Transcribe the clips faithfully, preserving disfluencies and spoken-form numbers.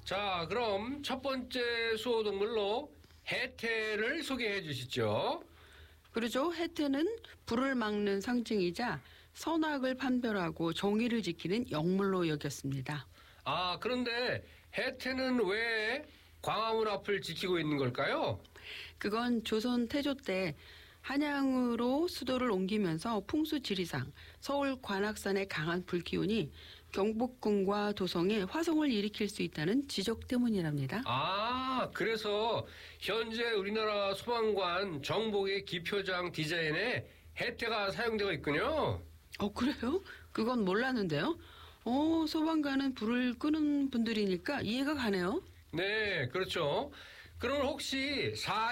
자, 그럼 첫 번째 수호동물로 해태를 소개해 주시죠. 그러죠. 해태는 불을 막는 상징이자 선악을 판별하고 정의를 지키는 영물로 여겼습니다. 아, 그런데 해태는 왜 광화문 앞을 지키고 있는 걸까요? 그건 조선 태조 때 한양으로 수도를 옮기면서 풍수지리상 서울 관악산의 강한 불기운이 경복궁과 도성에 화성을 일으킬 수 있다는 지적 때문이랍니다. 아, 그래서 현재 우리나라 소방관 정복의 기표장 디자인에 해태가 사용되고 있군요. 어, 그래요? 그건 몰랐는데요. 어, 소방관은 불을 끄는 분들이니까 이해가 가네요. 네, 그렇죠. 그럼 혹시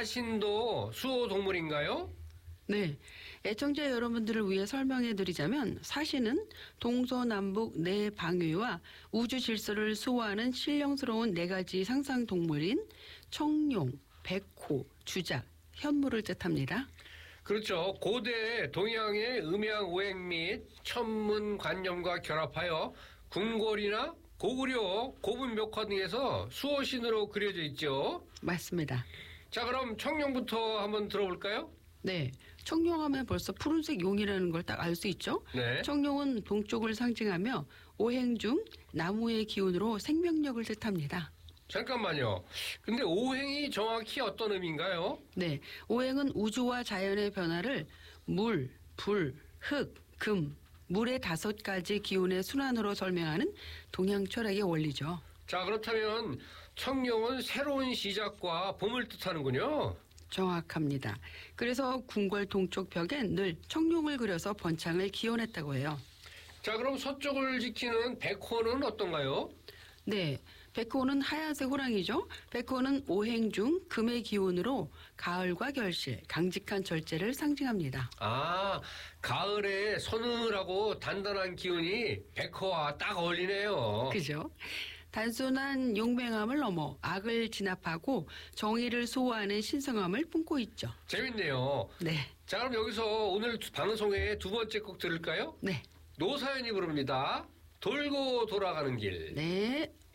사신도 수호동물인가요? 네, 애청자 여러분들을 위해 설명해 드리자면 사신은 동서남북 네 방위와 우주 질서를 수호하는 신령스러운 네 가지 상상 동물인 청룡, 백호, 주작, 현무를 뜻합니다. 그렇죠. 고대 동양의 음양 오행 및 천문 관념과 결합하여 궁궐이나 고구려, 고분 묘화 등에서 수호신으로 그려져 있죠. 맞습니다. 자, 그럼 청룡부터 한번 들어볼까요? 네, 청룡하면 벌써 푸른색 용이라는 걸 딱 알 수 있죠. 네. 청룡은 동쪽을 상징하며 오행 중 나무의 기운으로 생명력을 뜻합니다. 잠깐만요. 근데 오행이 정확히 어떤 의미인가요? 네, 오행은 우주와 자연의 변화를 물, 불, 흙, 금, 물의 다섯 가지 기운의 순환으로 설명하는 동양 철학의 원리죠. 자, 그렇다면 청룡은 새로운 시작과 봄을 뜻하는군요. 정확합니다. 그래서 궁궐 동쪽 벽엔 늘 청룡을 그려서 번창을 기원했다고 해요. 자, 그럼 서쪽을 지키는 백호는 어떤가요? 네, 백호는 하얀색 호랑이죠. 백호는 오행 중 금의 기운으로 가을과 결실, 강직한 절제를 상징합니다. 아, 가을에 서늘하고 단단한 기운이 백호와 딱 어울리네요. 그죠? 단순한 용맹함을 넘어 악을 진압하고 정의를 수호하는 신성함을 품고 있죠. 재밌네요. 네. 자, 그럼 여기서 오늘 방송의 두 번째 곡 들을까요? 네. 노사연이 부릅니다. 돌고 돌아가는 길. 네.